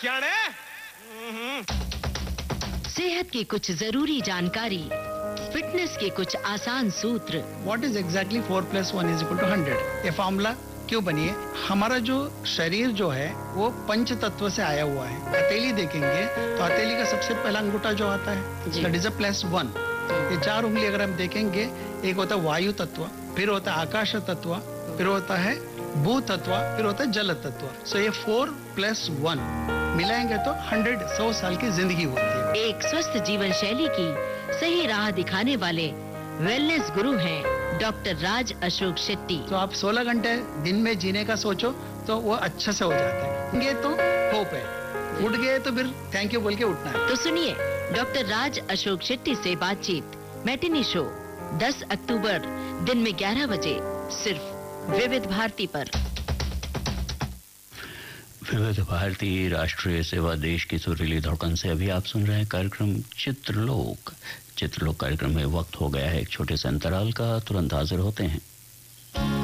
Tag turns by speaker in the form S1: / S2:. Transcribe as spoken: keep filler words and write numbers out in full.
S1: क्या रे?
S2: सेहत की कुछ जरूरी जानकारी, फिटनेस के कुछ आसान सूत्र।
S3: What is exactly four plus one is equal to hundred? ये फॉर्मूला क्यों बनी है? हमारा जो शरीर जो है वो पंच तत्व से आया हुआ है। हथेली देखेंगे तो हथेली का सबसे पहला अंगूठा जो आता है that is a plus one। ये चार उंगली अगर हम देखेंगे, एक होता है वायु तत्व, फिर होता है आकाश तत्व, फिर होता है भू तत्व, फिर होता है जल तत्व। सो ये फोर प्लस वन मिलाएंगे तो हंड्रेड सौ साल की जिंदगी होती है।
S2: एक स्वस्थ जीवन शैली की सही राह दिखाने वाले वेलनेस गुरु हैं डॉक्टर राज अशोक शेट्टी।
S3: तो आप सोलह घंटे दिन में जीने का सोचो तो वो अच्छा से हो जाता है। ये तो होप है, उठ गए तो फिर थैंक यू बोल के उठना है।
S2: तो सुनिए डॉक्टर राज अशोक शेट्टी से बातचीत मैटिनी शो दस अक्टूबर दिन में ग्यारह बजे सिर्फ विविध भारती पर।
S4: विविध भारती राष्ट्रीय सेवा देश की सुरीली धड़कन से अभी आप सुन रहे हैं कार्यक्रम चित्रलोक। चित्रलोक कार्यक्रम में वक्त हो गया है एक छोटे से अंतराल का, तुरंत हाजिर होते हैं।